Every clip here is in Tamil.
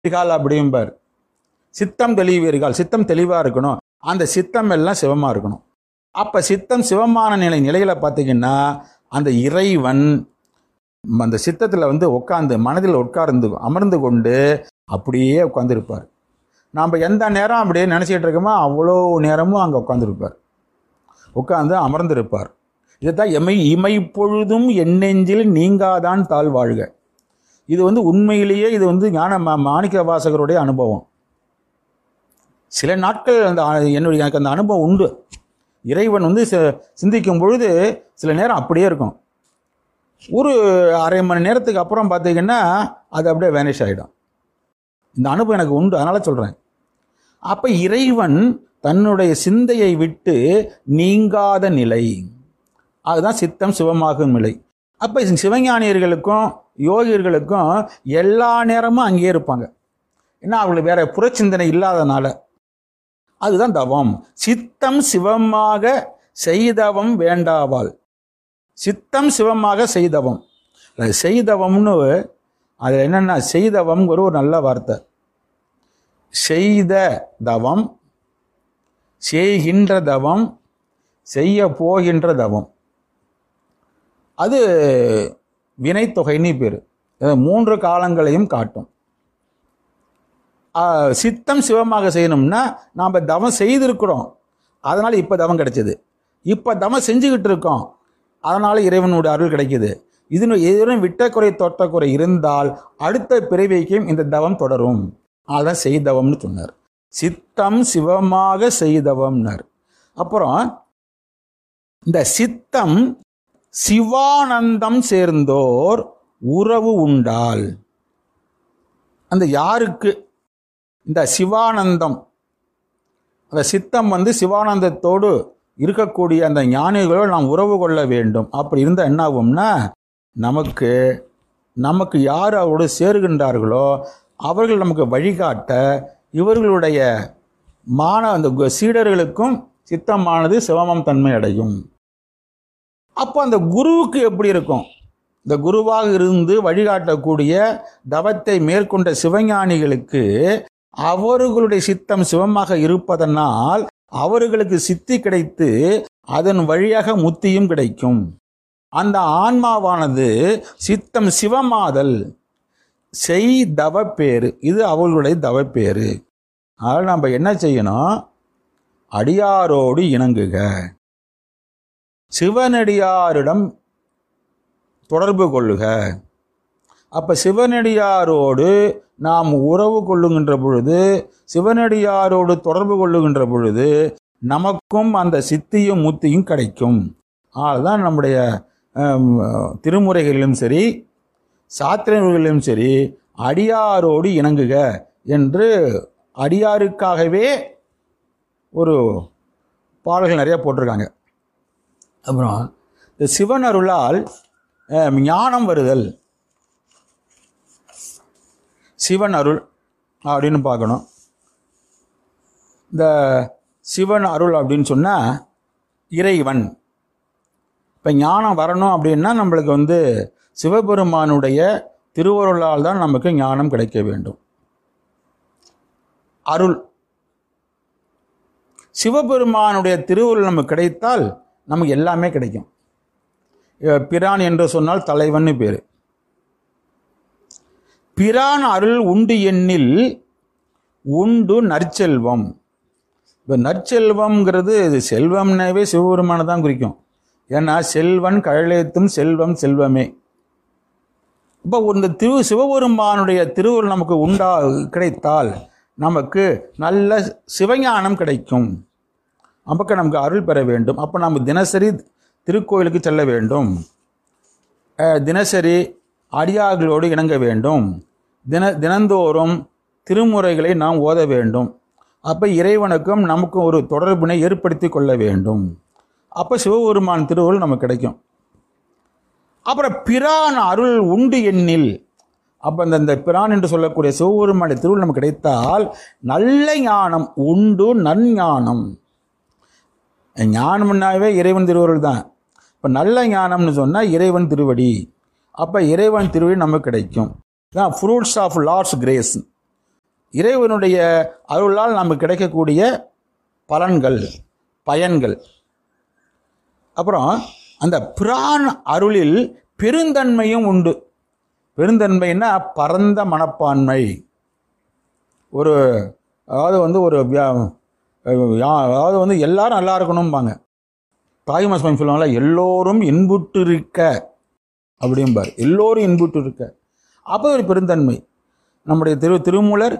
தெளிவீர்கள் அப்படிம்பார். சித்தம் தெளிவீர்கள், சித்தம் தெளிவாக இருக்கணும். அந்த சித்தம் எல்லாம் சிவமாக இருக்கணும். அப்போ சித்தம் சிவமான நிலையில் பார்த்தீங்கன்னா அந்த இறைவன் அந்த சித்தத்தில் உட்கார்ந்து மனதில் உட்கார்ந்து அமர்ந்து கொண்டு அப்படியே உட்காந்துருப்பார். நாம் எந்த நேரம் அப்படியே நினச்சிக்கிட்டு இருக்கோமோ அவ்வளோ நேரமும் அங்கே உட்காந்துருப்பார், உட்கார்ந்து அமர்ந்திருப்பார். இதைத்தான் இமைப்பொழுதும் எண்ணெஞ்சில் நீங்காதான் தாழ்வாழ்க. இது உண்மையிலேயே இது ஞான மாணிக்க வாசகருடைய அனுபவம். சில நாட்கள் எனக்கு அந்த அனுபவம் உண்டு. இறைவன் சிந்திக்கும் பொழுது சில நேரம் அப்படியே இருக்கும். ஒரு அரை மணி நேரத்துக்கு அப்புறம் பார்த்தீங்கன்னா அது அப்படியே வேனிஷ் ஆகிடும். இந்த அனுபவம் எனக்கு உண்டு, அதனால் சொல்கிறேன். அப்போ இறைவன் தன்னுடைய சிந்தையை விட்டு நீங்காத நிலை, அதுதான் சித்தம் சிவமாகும் நிலை. அப்போ சிவஞானியர்களுக்கும் யோகியர்களுக்கும் எல்லா நேரமும் அங்கேயே இருப்பாங்க. ஏன்னா அவங்களுக்கு வேற புறச்சிந்தனை இல்லாதனால. அதுதான் தவம். சித்தம் சிவமாக செய்தவம் வேண்டாவாள். சித்தம் சிவமாக செய்தவம். செய்தவம்னு அது என்னன்னா, செய்தவம்ங்கிற ஒரு நல்ல வார்த்தை. செய்த தவம், செய்கின்ற தவம், செய்ய போகின்ற தவம், அது வினைத்தொகைன்னு பேர். 3 காலங்களையும் காட்டும். சித்தம் சிவமாக செய்யணும்னா நாம் தவம் செய்திருக்கிறோம், அதனால் இப்போ தவம் கிடைச்சிது. இப்போ தவம் செஞ்சுக்கிட்டு இருக்கோம், அதனால் இறைவனுடைய அருள் கிடைக்கிது. எதிரும் விட்ட குறை தொட்ட குறை இருந்தால் அடுத்த பிறவிக்கும் இந்த தவம் தொடரும். அதுதான் செய்தவம்னு சொன்னார். சித்தம் சிவமாக செய்தவம்னார். அப்புறம் இந்த சித்தம் சிவானந்தம் சேர்ந்தோர் உறவு உண்டால், அந்த யாருக்கு இந்த சிவானந்தம், அந்த சித்தம் சிவானந்தத்தோடு இருக்கக்கூடிய அந்த ஞானிகளோடு நாம் உறவு கொள்ள வேண்டும். அப்படி இருந்தால் என்ன ஆகும்னா, நமக்கு யார் அவரோடு சேருகின்றார்களோ அவர்கள் நமக்கு வழிகாட்ட இவர்களுடைய அந்த சீடர்களுக்கும் சித்தமானது சிவமம் தன்மை அடையும். அப்போ அந்த குருவுக்கு எப்படி இருக்கும்? இந்த குருவாக இருந்து வழிகாட்டக்கூடிய தவத்தை மேற்கொண்ட சிவஞானிகளுக்கு அவர்களுடைய சித்தம் சிவமாக இருப்பதனால் அவர்களுக்கு சித்தி கிடைத்து அதன் வழியாக முத்தியும் கிடைக்கும். அந்த ஆன்மாவானது சித்தம் சிவமாதல் செய் தவப்பேறு, இது அவர்களுடைய தவப்பேறு. அதனால் நம்ம என்ன செய்யணும்? அடியாரோடு இணங்குக, சிவனடியாரிடம் தொடர்பு கொள்ளுக. அப்போ சிவனடியாரோடு நாம் உறவு கொள்ளுகின்ற பொழுது, சிவனடியாரோடு தொடர்பு கொள்ளுகின்ற பொழுது நமக்கும் அந்த சித்தியும் முத்தியும் கிடைக்கும். அதுதான் நம்முடைய திருமுறைகளிலும் சரி சாத்திரங்களிலும் சரி அடியாரோடு இணங்குக என்று அடியாருக்காகவே ஒரு பாடல்கள் நிறைய போட்டிருக்காங்க. அப்புறம் இந்த சிவன் அருளால் ஞானம் வருதல், சிவன் அருள் அப்படின்னு பார்க்கணும். இந்த சிவன் அருள் அப்படின்னு சொன்னால் இறைவன். இப்போ ஞானம் வரணும் அப்படின்னா நம்மளுக்கு சிவபெருமானுடைய திருவருளால் தான் நமக்கு ஞானம் கிடைக்க வேண்டும். அருள், சிவபெருமானுடைய திருவருள் நமக்கு கிடைத்தால் நமக்கு எல்லாமே கிடைக்கும். பிரான் என்று சொன்னால் தலைவன் பேர். பிரான் அருள் உண்டு எண்ணில் உண்டு நற்செல்வம். இப்போ நற்செல்வம்ங்கிறது இது செல்வம்னாவே சிவபெருமானை தான் குறிக்கும். ஏன்னா செல்வன் கழலேத்தும் செல்வம் செல்வமே. இப்போ இந்த சிவபெருமானுடைய திருவருள் நமக்கு கிடைத்தால் நமக்கு நல்ல சிவஞானம் கிடைக்கும். நமக்கு அருள் பெற வேண்டும். அப்போ நம்ம தினசரி திருக்கோயிலுக்கு செல்ல வேண்டும், தினசரி அடியார்களோடு இணங்க வேண்டும், தினந்தோறும் திருமுறைகளை நாம் ஓத வேண்டும். அப்போ இறைவனுக்கும் நமக்கும் ஒரு தொடர்பினை ஏற்படுத்தி கொள்ள வேண்டும். அப்போ சிவபெருமான் திருவருள் நமக்கு கிடைக்கும். அப்புறம் பிரான் அருள் உண்டு எண்ணில், அப்போ இந்த பிரான் என்று சொல்லக்கூடிய சிவபெருமானுடைய திருவருள் நமக்கு கிடைத்தால் நல்ல ஞானம் உண்டு, நன்ஞானம். ஞானம்னாவே இறைவன் திருவருள் தான். இப்போ நல்ல ஞானம்னு சொன்னால் இறைவன் திருவடி. அப்போ இறைவன் திருவடி நமக்கு கிடைக்கும். தான் ஃப்ரூட்ஸ் ஆஃப் லார்ட்ஸ் கிரேஸ். இறைவனுடைய அருளால் நமக்கு கிடைக்கக்கூடிய பலன்கள், பயன்கள். அப்புறம் அந்த பிரான் அருளில் பெருந்தன்மையும் உண்டு. பெருந்தன்மைன்னா பரந்த மனப்பான்மை. ஒரு அதாவது எல்லாரும் நல்லா இருக்கணும்பாங்க. தாயுமா சுவாமி சொல்லுவாங்கல்ல, எல்லோரும் இன்புட்டு இருக்க அப்படிம்பார். எல்லோரும் இன்புட்டு இருக்க. அப்போ ஒரு பெருந்தன்மை. நம்முடைய திருமூலர்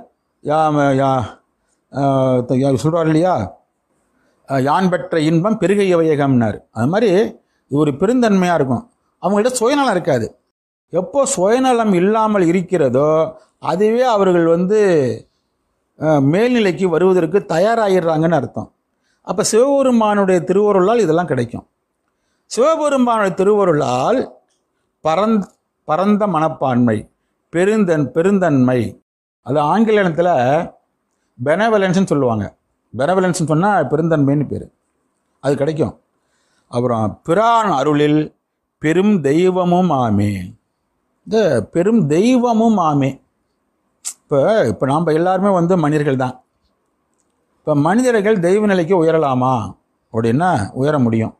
சொல்கிறார் இல்லையா, யான் பெற்ற இன்பம் பெருகைய வையகம்னார். அது மாதிரி இது ஒரு பெருந்தன்மையாக இருக்கும். அவங்கள்ட்ட சுயநலம் இருக்காது. எப்போ சுயநலம் இல்லாமல் இருக்கிறதோ அதுவே அவர்கள் மேல்நிலைக்கு வருவதற்கு தயாராகிடுறாங்கன்னு அர்த்தம். அப்போ சிவபெருமானுடைய திருவருளால் இதெல்லாம் கிடைக்கும். சிவபெருமானுடைய திருவருளால் பரந்த மனப்பான்மை, பெருந்தன்மை, அது ஆங்கிலத்தில் பெனவலன்ஸ்ன்னு சொல்லுவாங்க. பெனவலன்ஸ்ன்னு சொன்னால் பெருந்தன்மைன்னு பேர், அது கிடைக்கும். அப்புறம் பிரான் அருளில் பெரும் தெய்வமும் ஆமே. இந்த பெரும் தெய்வமும் ஆமே. இப்போ நாம் எல்லாருமே மனிதர்கள் தான். இப்போ மனிதர்கள் தெய்வ நிலைக்கு உயரலாமா அப்படின்னா உயர முடியும்.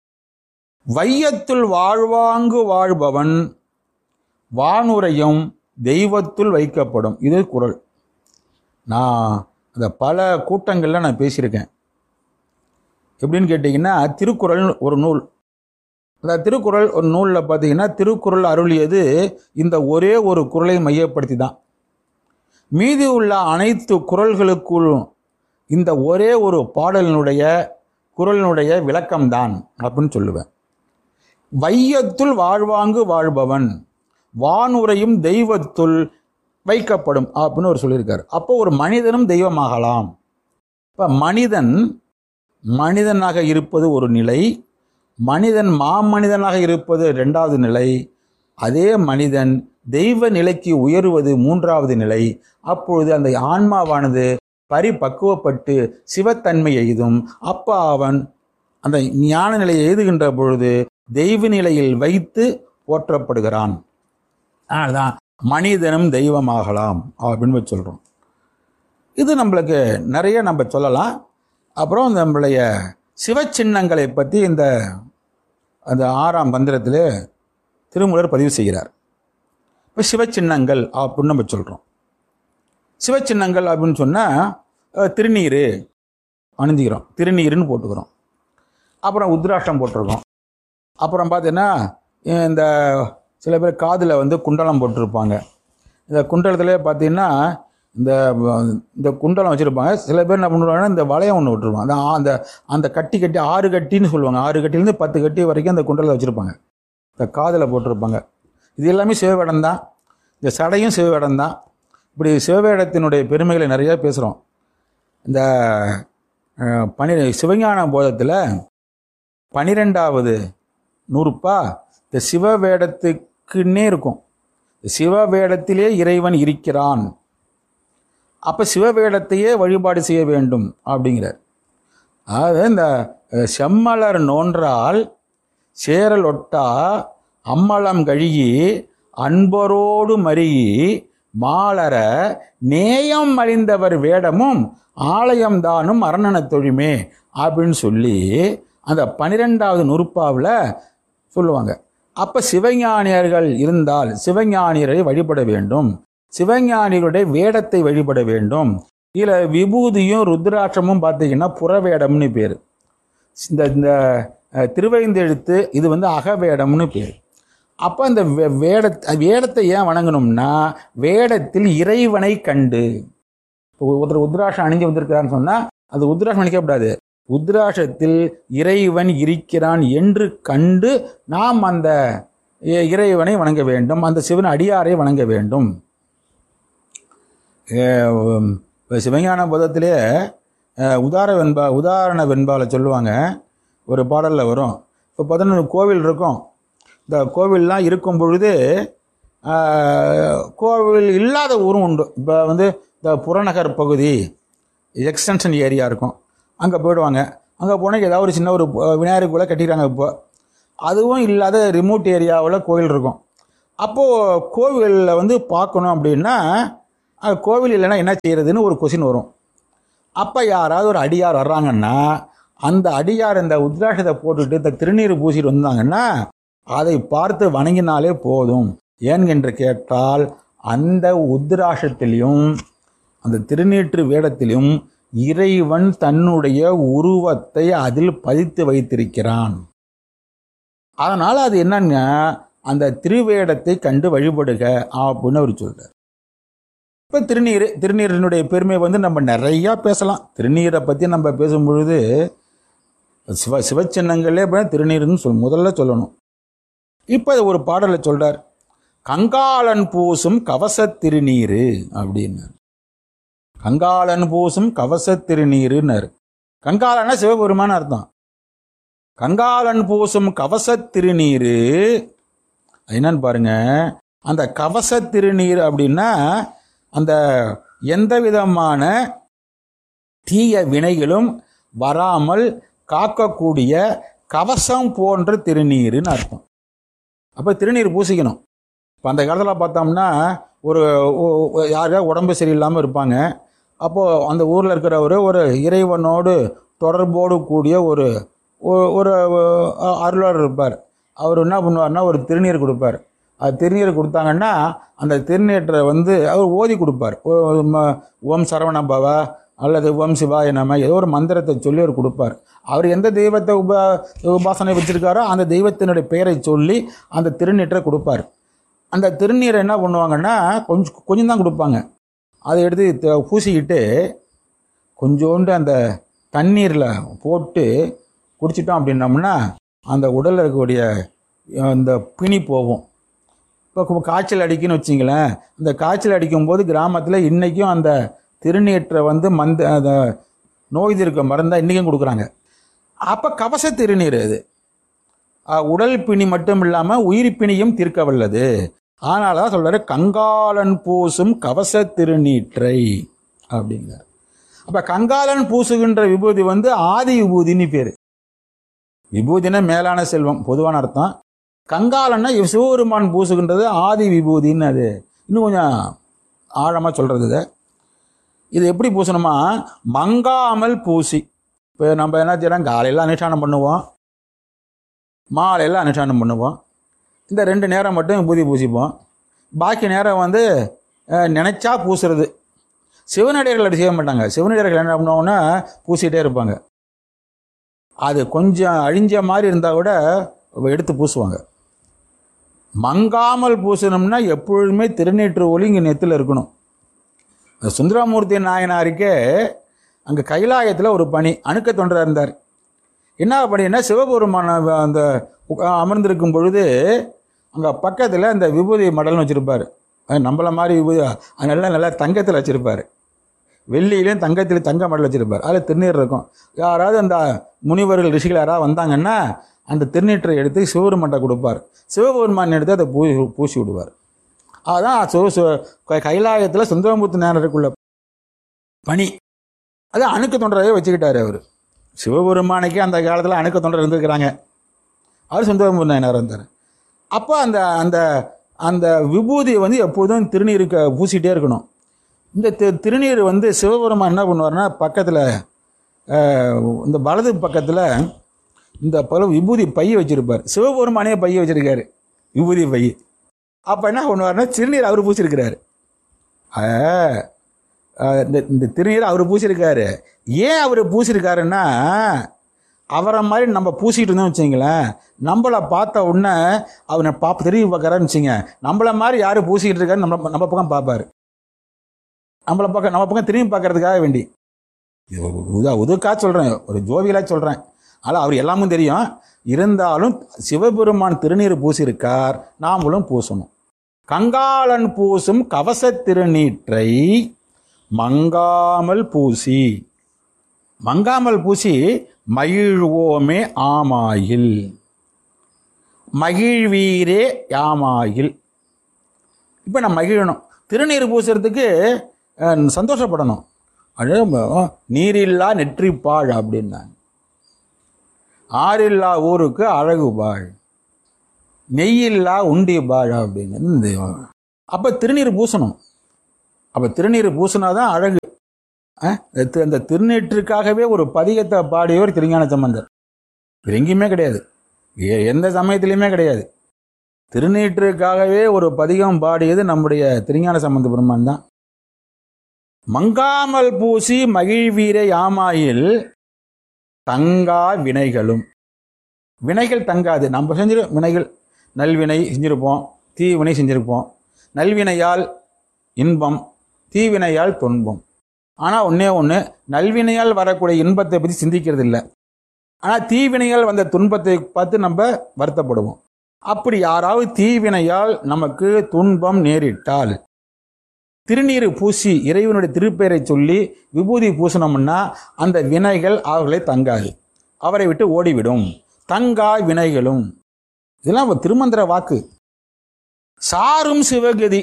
வையத்துள் வாழ்வாங்கு வாழ்பவன் வானுரையும் தெய்வத்துள் வைக்கப்படும். இது குறள். நான் அந்த பல கூட்டங்களில் நான் பேசியிருக்கேன். எப்படின்னு கேட்டிங்கன்னா, திருக்குறள் ஒரு நூல். அந்த திருக்குறள் ஒரு நூலில் பார்த்தீங்கன்னா, திருக்குறள் அருளியது இந்த ஒரே ஒரு குறளை மையப்படுத்தி தான். மீதி உள்ள அனைத்து குறள்களுக்குள்ளும் இந்த ஒரே ஒரு குறளினுடைய விளக்கம்தான் அப்படின்னு சொல்லுவேன். வையத்துள் வாழ்வாங்கு வாழ்பவன் வானுரையும் தெய்வத்துள் வைக்கப்படும் அப்படின்னு ஒரு சொல்லியிருக்காரு. அப்போ ஒரு மனிதனும் தெய்வமாகலாம். இப்போ மனிதனாக இருப்பது ஒரு நிலை, மனிதன் மாமனிதனாக இருப்பது இரண்டாவது நிலை, அதே மனிதன் தெய்வ நிலைக்கு உயருவது மூன்றாவது நிலை. அப்பொழுது அந்த ஆன்மாவானது பரிபக்குவப்பட்டு சிவத்தன்மை எய்தும். அப்போ அவன் அந்த ஞான நிலையை எய்துகின்ற பொழுது தெய்வ நிலையில் வைத்து போற்றப்படுகிறான். அதனால்தான் மனிதனும் தெய்வமாகலாம் அப்படின்னு சொல்கிறோம். இது நம்மளுக்கு நிறைய நம்ம சொல்லலாம். அப்புறம் நம்மளுடைய சிவச்சின்னங்களை பற்றி அந்த 6ஆம் மந்திரத்திலே திருமூலர் பதிவு செய்கிறார். இப்போ சிவச்சின்னங்கள் அப்படின்னு நம்ம சொல்கிறோம். சிவச்சின்னங்கள் அப்படின்னு சொன்னால் திருநீர் அணிஞ்சிக்கிறோம், திருநீருன்னு போட்டுக்கிறோம். அப்புறம் உத்ராஷ்டம் போட்டிருக்கோம். அப்புறம் பார்த்தீங்கன்னா இந்த சில பேர் காதில் குண்டலம் போட்டிருப்பாங்க. இந்த குண்டலத்திலே பார்த்தீங்கன்னா இந்த குண்டலம் வச்சுருப்பாங்க. சில பேர் என்ன பண்ணுவாங்கன்னா இந்த வளையம் ஒன்று விட்டுருவாங்க. அந்த கட்டி 6 கட்டின்னு சொல்லுவாங்க. 6 கட்டிலேருந்து 10 கட்டி வரைக்கும் அந்த குண்டலத்தை வச்சுருப்பாங்க. இந்த காதில் போட்டிருப்பாங்க. இது எல்லாமே சிவவேடம் தான். இந்த சடையும் சிவவேடம் தான். இப்படி சிவவேடத்தினுடைய பெருமைகளை நிறையா பேசுகிறோம். இந்த சிவஞான போதத்தில் 12வது நூறுப்பா இந்த சிவவேடத்துக்குன்னே இருக்கும். சிவவேடத்திலே இறைவன் இருக்கிறான். அப்போ சிவவேடத்தையே வழிபாடு செய்ய வேண்டும் அப்படிங்கிறார். அதாவது இந்த செம்மலர் நோன்றால் சேரல் ஒட்டா அம்மலம் கழுகி அன்பரோடு மருகி மாலர நேயம் அறிந்தவர் வேடமும் ஆலயம் தானும் அரணன தொழுமே அப்படின்னு சொல்லி அந்த 12வது நூற்பாவில் சொல்லுவாங்க. அப்போ சிவஞானியர்கள் இருந்தால் சிவஞானியரை வழிபட வேண்டும், சிவஞானிகளுடைய வேடத்தை வழிபட வேண்டும். இதில் விபூதியும் ருத்ராட்சமும் பார்த்தீங்கன்னா புறவேடம்னு பேர். இந்த திருவைந்தெழுத்து இது அகவேடம்னு பேர். அப்போ இந்த வேடத்தை ஏன் வணங்கணும்னா வேடத்தில் இறைவனை கண்டு. இப்போ ஒருத்தர் உத்ராட்சம் அணிஞ்சு வந்திருக்கிறான்னு சொன்னால் அது உத்ராட்சம் அணிக்கப்படாது. உத்ராட்சத்தில் இறைவன் இருக்கிறான் என்று கண்டு நாம் அந்த இறைவனை வணங்க வேண்டும், அந்த சிவன் அடியாரை வணங்க வேண்டும். சிவஞான போதத்திலே உதாரண வெண்பால சொல்லுவாங்க. ஒரு பாடலில் வரும். இப்போ பார்த்தோன்னா கோவில் இருக்கும். இந்த கோவில்லாம் இருக்கும் பொழுது கோவில் இல்லாத ஊரும் உண்டு. இப்போ இந்த புறநகர் பகுதி எக்ஸ்டென்ஷன் ஏரியா இருக்கும், அங்கே போயிடுவாங்க. அங்கே போனால் ஏதாவது ஒரு சின்ன ஒரு விநாயகர் கோயிலை கட்டிக்கிறாங்க. இப்போ அதுவும் இல்லாத ரிமோட் ஏரியாவில் கோவில் இருக்கும். அப்போது கோவிலில் பார்க்கணும் அப்படின்னா கோவில் இல்லைன்னா என்ன செய்யறதுன்னு ஒரு கொஸ்டின் வரும். அப்போ யாராவது ஒரு அடியார் வர்றாங்கன்னா அந்த அடியார் இந்த உத்ராட்சத்தை போட்டுட்டு இந்த திருநீர் பூசிட்டு வந்தாங்கன்னா அதை பார்த்து வணங்கினாலே போதும். ஏன்கென்று கேட்டால் அந்த உத்ராட்சத்திலையும் அந்த திருநீற்று வேடத்திலும் இறைவன் தன்னுடைய உருவத்தை அதில் பதித்து வைத்திருக்கிறான். அதனால் அது என்னன்னா அந்த திருவேடத்தை கண்டு வழிபடுக அப்படின்னு அவர் சொல்றார். இப்போ திருநீரினுடைய பெருமை நம்ம நிறையா பேசலாம். திருநீரை பற்றி நம்ம பேசும் பொழுது சிவச்சின்னங்களே திருநீர்னு முதல்ல சொல்லணும். இப்போ ஒரு பாடலை சொல்றார், கங்காளன் பூசும் கவச திருநீரு அப்படின்னு. கங்காளன் பூசும் கவச திருநீருன்னாரு. கங்காளன்னா சிவபெருமான அர்த்தம். கங்காளன் பூசும் கவச திருநீரு என்னன்னு பாருங்க. அந்த கவச திருநீர் அப்படின்னா அந்த எந்த விதமான தீய வினைகளும் வராமல் காக்கக்கூடிய கவசம் போன்ற திருநீருன்னு அர்த்தம். அப்போ திருநீர் பூசிக்கணும். இப்போ அந்த காலத்தில் பார்த்தோம்னா ஒரு யாரையா உடம்பு சரியில்லாமல் இருப்பாங்க. அப்போது அந்த ஊரில் இருக்கிறவர் ஒரு இறைவனோடு தொடர்போடு கூடிய ஒரு ஒரு அருளார் இருப்பார். அவர் என்ன பண்ணுவார்னா ஒரு திருநீர் கொடுப்பார். அது திருநீர் கொடுத்தாங்கன்னா அந்த திருநீற்றை அவர் ஓதி கொடுப்பார். ஓம் சரவண பவ அல்லது ஓம் சிவாய நம ஏதோ ஒரு மந்திரத்தை சொல்லி அவர் கொடுப்பார். அவர் எந்த தெய்வத்தை உபாசனை வச்சிருக்காரோ அந்த தெய்வத்தினுடைய பெயரை சொல்லி அந்த திருநீற்றை கொடுப்பார். அந்த திருநீரை என்ன பண்ணுவாங்கன்னா கொஞ்சம் தான் கொடுப்பாங்க. அதை எடுத்து பூசிக்கிட்டு கொஞ்சோண்டு அந்த தண்ணீரில் போட்டு குடிச்சிட்டோம் அப்படின்னோம்னா அந்த உடலில் இருக்கக்கூடிய அந்த பிணி போகும். இப்போ காய்ச்சல் அடிக்குன்னு வச்சிங்களேன், அந்த காய்ச்சல் அடிக்கும்போது கிராமத்தில் இன்றைக்கும் அந்த திருநீற்றை அந்த நோய் தீர்க்க மருந்தாக இன்றைக்கும் கொடுக்குறாங்க. அப்போ கவச திருநீர் அது உடல் பிணி மட்டும் இல்லாமல் உயிர் பிணியும் தீர்க்க வல்லது. அதனால தான் சொல்கிறாரு கங்காளன் பூசும் கவச திருநீற்றை அப்படிங்கிறார். அப்போ கங்காளன் பூசுகின்ற விபூதி ஆதி விபூதின்னு பேர். விபூதினா மேலான செல்வம் பொதுவான அர்த்தம். கங்காளன்னா சிவபெருமான் பூசுகின்றது ஆதி விபூதின்னு. அது இன்னும் கொஞ்சம் ஆழமாக சொல்கிறது. இது எப்படி பூசணுமா, மங்காமல் பூசி. இப்போ நம்ம என்ன செய்யறோம், காலையில் அனுஷ்டானம் பண்ணுவோம், மாலையில் அனுஷ்டானம் பண்ணுவோம். இந்த 2 நேரம் மட்டும் விபூதி பூசிப்போம். பாக்கி நேரம் நினைச்சா பூசுறது. சிவனடியார்கள் அப்படி செய்ய மாட்டாங்க. சிவனடியார்கள் என்ன பண்ணுவாங்கன்னா பூசிகிட்டே இருப்பாங்க. அது கொஞ்சம் அழிஞ்ச மாதிரி இருந்தால் கூட எடுத்து பூசுவாங்க. மங்காமல் பூசணும்னா எப்பொழுதுமே திருநீற்று ஒளி இங்கே நெத்தில் இருக்கணும். சுந்தரமூர்த்தி நாயனாருக்கே அங்கே கைலாயத்தில் ஒரு பணி, அணுக்க தொண்டராக இருந்தார். என்ன பண்ணினா சிவபெருமான அந்த அமர்ந்திருக்கும் பொழுது அங்கே பக்கத்தில் அந்த விபூதி மடல்னு வச்சுருப்பார். நம்மளை மாதிரி விபூதி நல்லா தங்கத்தில் வச்சுருப்பார். வெள்ளியிலையும் தங்கத்திலையும் தங்க மடல் வச்சுருப்பார். அதில் திருநீர் இருக்கும். யாராவது அந்த முனிவர்கள் ரிஷிகள் யாராவது வந்தாங்கன்னா அந்த திருநீற்றை எடுத்து சிவபெருமான்கிட்ட கொடுப்பார். சிவபெருமான் எடுத்து அதை பூசி விடுவார். அதுதான் கைலாயத்தில் சுந்தரமூர்த்தி நாயனருக்குள்ள பணி. அது அணுக்க தொண்டரையே வச்சுக்கிட்டார் அவர். சிவபெருமானுக்கே அந்த காலத்தில் அணுக்க தொண்டர் இருந்துருக்கிறாங்க. அவர் சுந்தரமூர்த்தி நாயனார் இருந்தார். அப்போ அந்த அந்த அந்த விபூதி எப்போதும் திருநீருக்கு பூசிகிட்டே இருக்கணும். இந்த திருநீர் சிவபெருமான் என்ன பண்ணுவார்னா பக்கத்தில் இந்த வலது பக்கத்தில் இந்த பல விபூதி பையை வச்சுருப்பார். சிவபெருமானே பையை வச்சுருக்காரு, விபூதி பை. அப்போ என்ன பண்ணுவார்னா திருநீர் அவர் பூசியிருக்கிறார். இந்த திருநீர் அவர் பூசியிருக்காரு. ஏன் அவர் பூசியிருக்காருன்னா அவரை மாதிரி நம்ம பூசிகிட்டு இருந்தோம் வச்சிங்களேன், நம்மளை பார்த்த உடனே அவனை திரும்பி பார்க்குறான்னு வச்சுங்க, நம்மளை மாதிரி யார் பூசிக்கிட்டு இருக்காரு நம்ம பக்கம் பார்ப்பார். நம்ம பக்கம் திரும்பி பார்க்கறதுக்காக வேண்டி உதுக்காக சொல்கிறேன், ஒரு ஜோவியலாக சொல்கிறேன். ஆனால் அவர் எல்லாமும் தெரியும். இருந்தாலும் சிவபெருமான் திருநீர் பூசியிருக்கார், நாமளும் பூசணும். கங்காளன் பூசும் கவச திருநீற்றை மங்காமல் பூசி. மங்காமல் பூசி மகிழ்வோமே ஆமாயில், மகிழ்வீரே யாமாயில். இப்போ நான் மகிழணும், திருநீர் பூசுறதுக்கு சந்தோஷப்படணும். அது நீரில்லா நெற்றிப்பாழ் அப்படின்னாங்க. ஆறில்லா ஊருக்கு அழகு பாழ், நெய்யில்லா உண்டி பாழ் அப்படின்னு. அப்போ திருநீர் பூசணும். அப்போ திருநீர் பூசினாதான் அழகு. அந்த திருநீற்றுக்காகவே ஒரு பதிகத்தை பாடியவர் திருஞான சம்பந்தர். எங்கேயுமே கிடையாது, எந்த சமயத்திலையுமே கிடையாது. திருநீற்றுக்காகவே ஒரு பதிகம் பாடியது நம்முடைய திருஞான சம்பந்த பெருமான் தான். மங்காமல் பூசி மகிழ்வீர யாமாயில் தங்கா வினைகளும். வினைகள் தங்காது. நம்ம செஞ்சிரு வினைகள், நல்வினை செஞ்சிருப்போம், தீவினை செஞ்சிருப்போம். நல்வினையால் இன்பம், தீவினையால் துன்பம். ஆனால் ஒன்று, நல்வினையால் வரக்கூடிய இன்பத்தை பற்றி சிந்திக்கிறது இல்லை. ஆனால் தீவினையால் வந்த துன்பத்தை பார்த்து நம்ம வருத்தப்படுவோம். அப்படி யாராவது தீவினையால் நமக்கு துன்பம் நேரிட்டால் திருநீர் பூசி இறைவனுடைய திருப்பெயரை சொல்லி விபூதி பூசணம்னா அந்த வினைகள் அவர்களை தங்காது, அவரை விட்டு ஓடிவிடும். தங்கா வினைகளும். இதெல்லாம் திருமந்திர வாக்கு. சாரும் சிவகதி.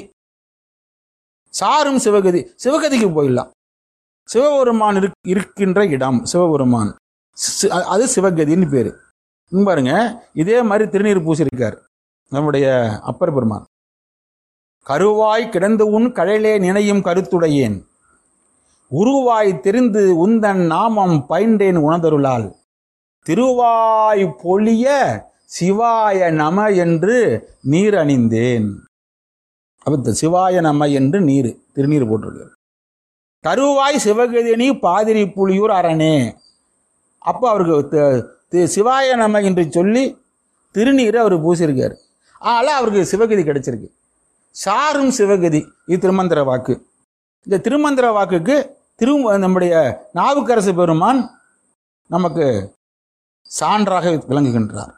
சாரும் சிவகதி. சிவகதிக்கு போயிடலாம். சிவபெருமான் இருக்கின்ற இடம் சிவபெருமான், அது சிவகதின்னு பேரு. பாருங்க, இதே மாதிரி திருநீர் பூசியிருக்கார் நம்முடைய அப்பர் பெருமான். கருவாய் கிடந்து உன் கழலே நினையும் கருத்துடையேன், உருவாய் தெரிந்து உந்தன் நாமம் பயின்றேன் உணர்ந்தருளால், திருவாய் பொழிய சிவாய நம என்று நீர் அணிந்தேன். அப்ப சிவாய நம என்று திருநீர் போட்டிருக்கார். கருவாய் சிவகதினி பாதிரி புலியூர் அரணே. அப்போ அவருக்கு சிவாய நம என்று சொல்லி திருநீரை அவர் பூசியிருக்கார். ஆனால் அவருக்கு சிவகதி கிடைச்சிருக்கு. சாரும் சிவகதி. இது திருமந்திர வாக்கு. இந்த திருமந்திர வாக்குக்கு நம்முடைய நாவுக்கரசு பெருமான் நமக்கு சான்றாக விளங்குகின்றார்.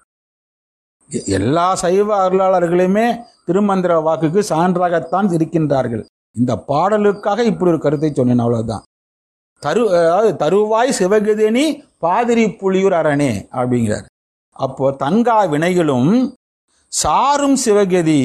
எல்லா சைவ அருளாளர்களுமே திருமந்திர வாக்குக்கு சான்றாகத்தான் இருக்கின்றார்கள். இந்த பாடலுக்காக இப்படி ஒரு கருத்தை சொன்னேன், அவ்வளவுதான். அதாவது தருவாய் சிவகதினி பாதிரி புலியூர் அரணே அப்படிங்கிறார். அப்போ தங்கா வினைகளும் சாரும் சிவகதி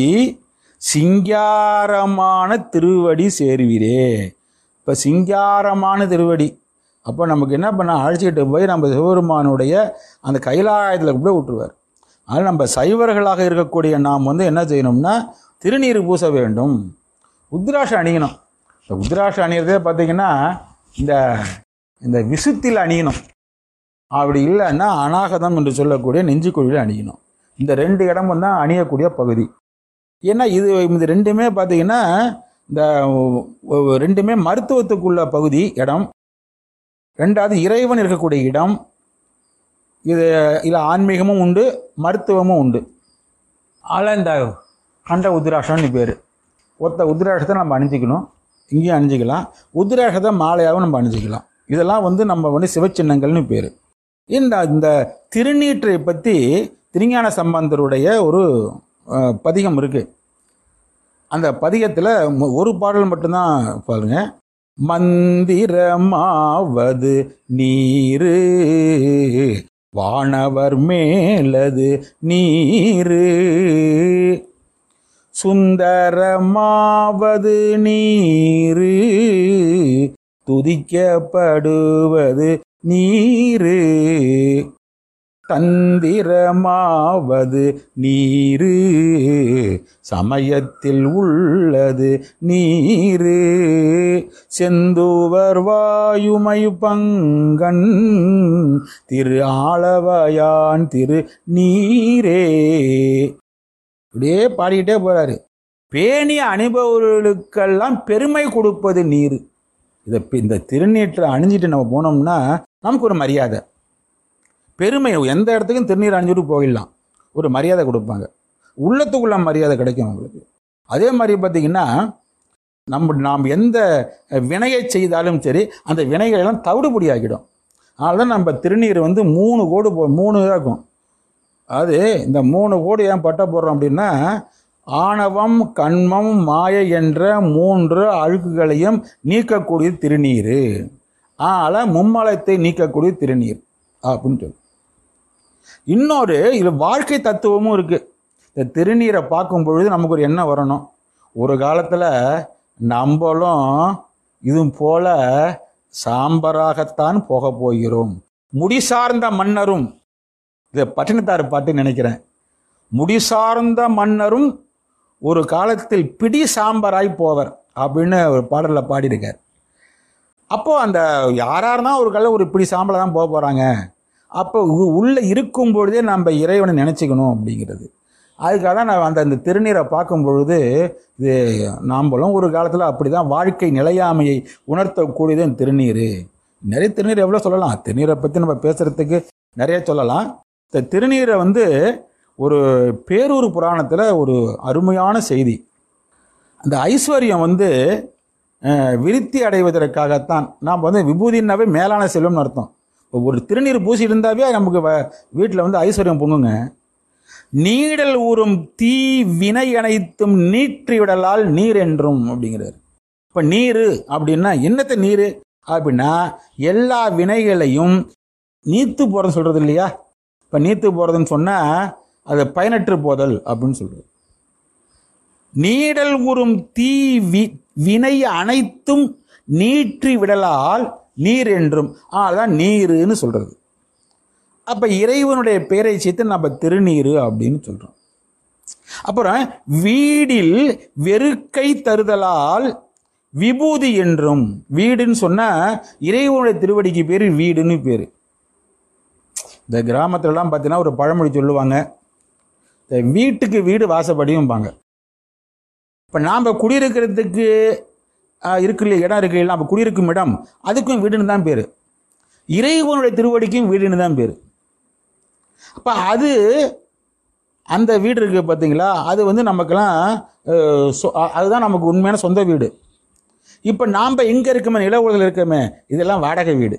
சிங்காரமான திருவடி சேர்வீரே. இப்போ சிங்காரமான திருவடி. அப்போ நமக்கு என்ன பண்ண, அழைச்சிக்கிட்டு போய் நம்ம சிவபெருமானுடைய அந்த கைலாயத்தில் கூட விட்டுருவார். அதனால் நம்ம சைவர்களாக இருக்கக்கூடிய நாம் என்ன செய்யணும்னா திருநீர் பூச வேண்டும், உத்ராஷம் அணியணும். இந்த உத்ராஷம் அணிகிறதே பார்த்தீங்கன்னா இந்த விசுத்தில் அணியணும். அப்படி இல்லைன்னா அநாகதம் என்று சொல்லக்கூடிய நெஞ்சுக்குழியில் அணியணும். இந்த 2 இடமும் தான் அணியக்கூடிய பகுதி. ஏன்னா இது ரெண்டுமே பார்த்தீங்கன்னா இந்த 2மே மருத்துவத்துக்குள்ள பகுதி இடம். 2வது இறைவன் இருக்கக்கூடிய இடம். இதில் ஆன்மீகமும் உண்டு, மருத்துவமும் உண்டு. ஆனால் இந்த கண்ட உத்ராஷம்னு பேர். உத்ராஷத்தை நம்ம அணிஞ்சிக்கணும், இங்கேயும் அணிஞ்சிக்கலாம். உத்ராஷத்தை மாலையாகவும் நம்ம அணிஞ்சிக்கலாம். இதெல்லாம் நம்ம சிவச்சின்னங்கள்னு பேர். இந்த திருநீற்றை பற்றி திருஞான சம்பந்தருடைய ஒரு பதிகம் இருக்கு. அந்த பதிகத்தில் ஒரு பாடல் மட்டும்தான் பாருங்க. மந்திரமாவது நீரு வானவர் மேலது நீரு, சுந்தரமாவது நீரு துதிக்கப்படுவது நீரு, தந்திரமாவது நீரு சமயத்தில் உள்ளது நீரு, செந்துவர் வாயுமை பங்கன் திரு ஆளவயான் திரு நீரே. இப்படியே பாடிக்கிட்டே போறாரு. பேணிய அனுபவர்களுக்கெல்லாம் பெருமை கொடுப்பது நீர். இந்த திருநீற்றை அணிஞ்சிட்டு நம்ம போனோம்னா நமக்கு ஒரு மரியாதை, பெருமை. எந்த இடத்துக்கும் திருநீர் அணிஞ்சிட்டு போயிடலாம், ஒரு மரியாதை கொடுப்பாங்க, உள்ளத்துக்குள்ள மரியாதை கிடைக்கும் அவங்களுக்கு. அதே மாதிரி பார்த்தீங்கன்னா நாம் எந்த வினையை செய்தாலும் சரி அந்த வினைகளெல்லாம் தவிடுபடி ஆகிடும். அதனால தான் நம்ம திருநீர் 3 கோடு 3 இருக்கும். அது இந்த 3 கோடு ஏன் பட்ட போடுறோம் அப்படின்னா, ஆணவம் கண்மம் மாயை என்ற 3 அழுக்குகளையும் நீக்கக்கூடிய திருநீர். அதனால் மும்மலத்தை நீக்கக்கூடிய திருநீர் அப்படின்னு சொல்லி. இன்னொரு இது வாழ்க்கை தத்துவமும் இருக்கு. இந்த திருநீரை பார்க்கும் பொழுது நமக்கு ஒரு எண்ணம் வரணும், ஒரு காலத்தில் நம்மளும் இது போல சாம்பராகத்தான் போக போகிறோம். முடிசார்ந்த மன்னரும், இதை பட்டினத்தார் பாட்டு நினைக்கிறேன், முடிசார்ந்த மன்னரும் ஒரு காலத்தில் பிடி சாம்பராய் போவர் அப்படின்னு ஒரு பாடலில் பாடியிருக்கார். அப்போது அந்த யாராருனா ஒரு காலம் ஒரு பிடி சாம்பலை தான் போக போகிறாங்க. அப்போ உள்ளே இருக்கும் பொழுதே நம்ம இறைவனை நினச்சிக்கணும் அப்படிங்கிறது. அதுக்காக தான் நான் அந்த திருநீரை பார்க்கும் பொழுது இது நாம்பளும் ஒரு காலத்தில் அப்படி தான் வாழ்க்கை நிலையாமையை உணர்த்தக்கூடியது திருநீர். நிறைய திருநீர் எவ்வளோ சொல்லலாம், திருநீரை பற்றி நம்ம பேசுகிறதுக்கு நிறைய சொல்லலாம். இந்த திருநீரை ஒரு பேரூர் புராணத்தில் ஒரு அருமையான செய்தி. அந்த ஐஸ்வர்யம் விருத்தி அடைவதற்காகத்தான். நாம் விபூதினாவே மேலான செல்வம்னு அர்த்தம். ஒரு திருநீர் பூசி இருந்தாவே நமக்கு வீட்டில் ஐஸ்வர்யம் பொங்குங்க. நீடல் ஊறும் தீ வினை அனைத்தும் நீற்றி விடலால் நீர் என்றும் அப்படிங்கிறார். இப்போ நீர் அப்படின்னா என்னத்தை நீர் அப்படின்னா எல்லா வினைகளையும் நீத்து போகிறதுன்னு சொல்கிறது இல்லையா. இப்போ நீத்து போகிறதுன்னு சொன்னால் அது பயனற்று போதல் அப்படின்னு சொல்கிறது. நீடல் ஊறும் தீ வினை அனைத்தும் நீற்றி விடலால் நீர் என்றும் அதான் நீருன்னு சொல்கிறது. அப்போ இறைவனுடைய பெயரை சேர்த்து நம்ம திருநீர் அப்படின்னு சொல்கிறோம். அப்புறம் வீடில் வெறுக்கை தருதலால் விபூதி என்றும். வீடுன்னு சொன்னால் இறைவனுடைய திருவடிக்கு பேர் வீடுன்னு பேர். இந்த கிராமத்துலலாம் பார்த்தீங்கன்னா ஒரு பழமொழி சொல்லுவாங்க, இந்த வீட்டுக்கு வீடு வாசப்படியும்பாங்க. இப்போ நாம் குடியிருக்கிறதுக்கு இருக்கு இல்லையா, இடம் இருக்கு இல்லை, நம்ம குடியிருக்கும் இடம் அதுக்கும் வீடுன்னு தான் பேர். இறைவனுடைய திருவடிக்கும் வீடுன்னு தான் பேர். அப்போ அந்த வீடு இருக்கு பார்த்தீங்களா, அது நமக்கெல்லாம் அதுதான் நமக்கு உண்மையான சொந்த வீடு. இப்போ நாம் எங்கே இருக்கோமே, நில உலகில் இருக்கோமே, இதெல்லாம் வாடகை வீடு.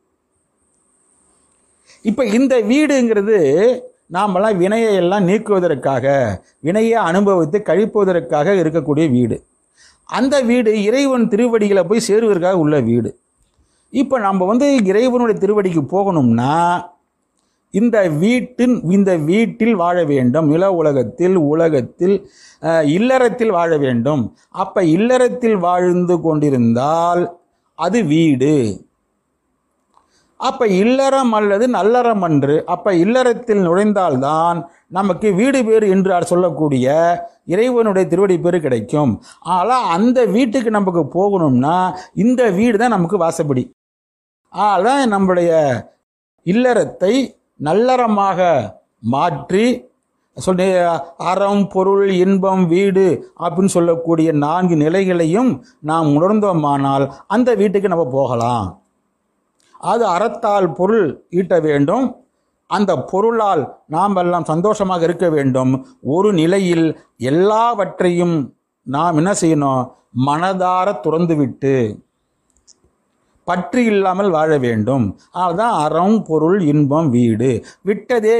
இப்போ இந்த வீடுங்கிறது நாமெல்லாம் வினையை எல்லாம் நீக்குவதற்காக, வினையை அனுபவித்து கழிப்பதற்காக இருக்கக்கூடிய வீடு. அந்த வீடு இறைவன் திருவடிகளை போய் சேருவதற்காக உள்ள வீடு. இப்போ நம்ம இறைவனுடைய திருவடிக்கு போகணும்னா இந்த வீட்டில் வாழ வேண்டும். நில உலகத்தில் இல்லறத்தில் வாழ வேண்டும். அப்போ இல்லறத்தில் வாழ்ந்து கொண்டிருந்தால் அது வீடு. அப்போ இல்லறம் அல்லது நல்லறம் அன்று. அப்போ இல்லறத்தில் நுழைந்தால்தான் நமக்கு வீடு பேர் என்று சொல்லக்கூடிய இறைவனுடைய திருவடி பேர் கிடைக்கும். ஆனால் அந்த வீட்டுக்கு நமக்கு போகணும்னா இந்த வீடு தான் நமக்கு வாசப்படி. ஆனால் நம்முடைய இல்லறத்தை நல்லறமாக மாற்றி அறம், பொருள், இன்பம், வீடு அப்படின்னு சொல்லக்கூடிய 4 நிலைகளையும் நாம் உணர்ந்தோமானால் அந்த வீட்டுக்கு நம்ம போகலாம். அது அறத்தால் பொருள் ஈட்ட வேண்டும். அந்த பொருளால் நாம் எல்லாம் சந்தோஷமாக இருக்க வேண்டும். ஒரு நிலையில் எல்லாவற்றையும் நாம் என்ன செய்யணும், மனதார துறந்து விட்டு பற்று இல்லாமல் வாழ வேண்டும். அதுதான் அறம், பொருள், இன்பம், வீடு. விட்டதே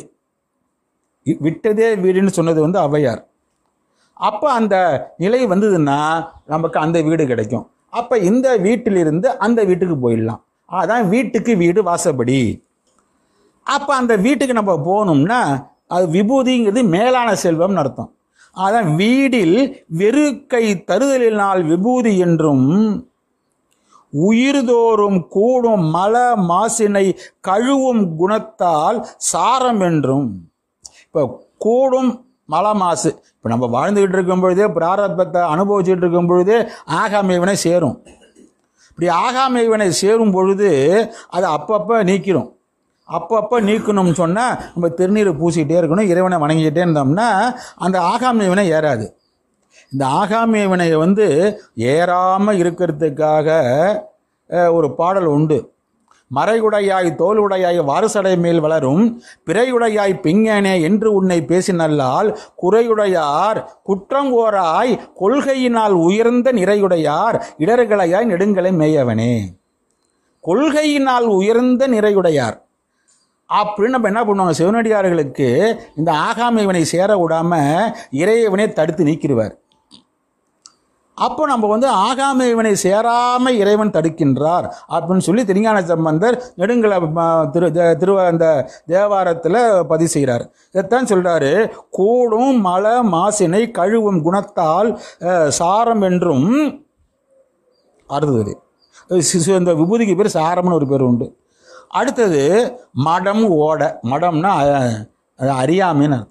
வீடுன்னு சொன்னது ஔவையார். அப்போ அந்த நிலை வந்ததுன்னா நமக்கு அந்த வீடு கிடைக்கும். அப்போ இந்த வீட்டிலிருந்து அந்த வீட்டுக்கு போயிடலாம். அதான் வீட்டுக்கு வீடு வாசப்படி. அப்போ அந்த வீட்டுக்கு நம்ம போகணும்னா அது விபூதிங்கிறது மேலான செல்வம்னு அர்த்தம். அதான் வீடில் வெறுக்கை தருதலினால் விபூதி என்றும், உயிர்தோறும் கூடும் மல மாசினை கழுவும் குணத்தால் சாரம் என்றும். இப்போ கூடும் மல மாசு, இப்போ நம்ம வாழ்ந்துக்கிட்டு இருக்கும் பொழுதே பிராரப்தத்தை அனுபவிச்சுட்டு இருக்கும் பொழுதே ஆகாமைவனை சேரும். இப்படி ஆகாமைவனை சேரும் பொழுது அதை அப்பப்போ நீக்கிறோம். அப்பப்போ நீக்கணும்னு சொன்னால் நம்ம திருநீரை பூசிக்கிட்டே இருக்கணும், இறைவனை வணங்கிக்கிட்டே இருந்தோம்னா அந்த ஆகாமைவனை ஏறாது. இந்த ஆகாமியவினையை ஏறாமல் இருக்கிறதுக்காக ஒரு பாடல் உண்டு. மறையுடையாய் தோலுடையாய் வாரசடை மேல் வளரும் பிறையுடையாய் பிங்கனே என்று உன்னை பேசினல்லால் குறையுடையார் குற்றங்கோராய் கொள்கையினால் உயர்ந்த நிறையுடையார் இடர்களையாய் நெடுங்களை மேயவனே. கொள்கையினால் உயர்ந்த நிறையுடையார் அப்படின்னு நம்ம என்ன பண்ணுவாங்க, சிவனடியார்களுக்கு இந்த ஆகாமியவனை சேர விடாமல் இறைவனை தடுத்து நீக்கிடுவார். அப்போ நம்ம ஆகாமியவனை சேராமல் இறைவன் தடுக்கின்றார் அப்படின்னு சொல்லி திருஞான சம்பந்தர் நெடுங்கல அந்த தேவாரத்தில் பதிவு செய்கிறார். இதைத்தான் சொல்கிறாரு, கூடும் மல மாசினை கழுவும் குணத்தால் சாரம் என்றும். அடுத்தது இந்த விபூதிக்கு பேர் சாரம்னு ஒரு பேர் உண்டு. அடுத்தது மடம் ஓட. மடம்னா அறியாமைன்னு அர்த்தம்.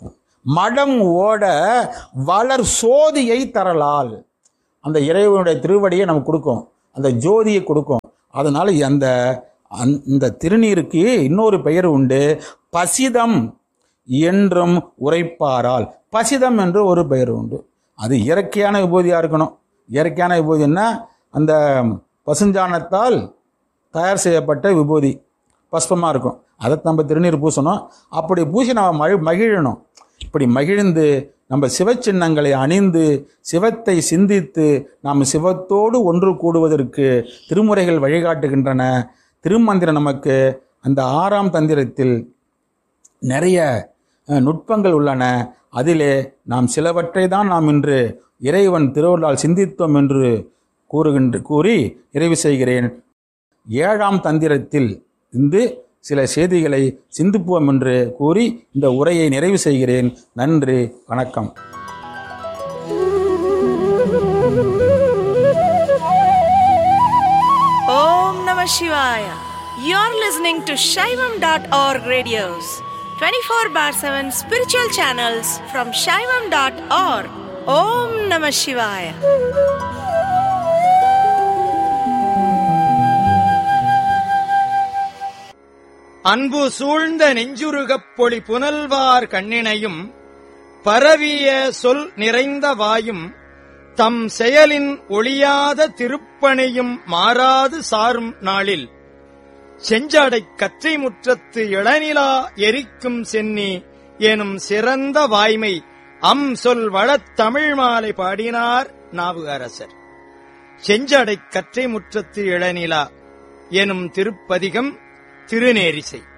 மடம் ஓட வளர் சோதியை தரலால். அந்த இறைவனுடைய திருவடியை நமக்கு கொடுக்கும், அந்த ஜோதியை கொடுக்கும். அதனால அந்த திருநீருக்கு இன்னொரு பெயர் உண்டு, பசிதம் என்றும் உரைப்பாரால். பசிதம் என்று ஒரு பெயர் உண்டு. அது இயற்கையான விபூதியாக இருக்கணும். இயற்கையான விபூதின்னா அந்த பசுஞ்சாணத்தால் தயார் செய்யப்பட்ட விபூதி பஸ்பமாக இருக்கும். அதை நம்ம திருநீர் பூசணும். அப்படி பூசி நம்ம மகிழணும். இப்படி மகிழ்ந்து நம்ம சிவச்சின்னங்களை அணிந்து சிவத்தை சிந்தித்து நாம் சிவத்தோடு ஒன்று கூடுவதற்கு திருமுறைகள் வழிகாட்டுகின்றன. திருமந்திரம் நமக்கு அந்த 6ஆம் தந்திரத்தில் நிறைய நுட்பங்கள் உள்ளன. அதிலே நாம் சிலவற்றை தான் நாம் இன்று இறைவன் திருவருளால் சிந்தித்தோம் என்று கூறி நிறைவு செய்கிறேன். 7ஆம் தந்திரத்தில் இருந்து சில செய்திகளை சிந்திப்போம் என்று கூறி இந்த உரையை நிறைவு செய்கிறேன். நன்றி, வணக்கம். Om Namah Shivaya. You're listening to Shaivam.org radios, 24/7 spiritual channels from Shaivam.org. Om Namah Shivaya. அன்பு சூழ்ந்த நெஞ்சுருகப் பொழி புனல்வார் கண்ணினையும் பரவிய சொல் நிறைந்த வாயும் தம் செயலின் ஒளியாத திருப்பணியும் மாறாது சாரும் நாளில் செஞ்சடைக் கற்றை முற்றத்து இளநிலா எரிக்கும் சென்னி எனும் சிறந்த வாய்மை சொல் வளத் தமிழ் மாலை பாடினார் நாவுக்கரசர். செஞ்சடைக் கற்றை முற்றத்து இளநிலா எனும் திருப்பதிகம் திருநேரிசை.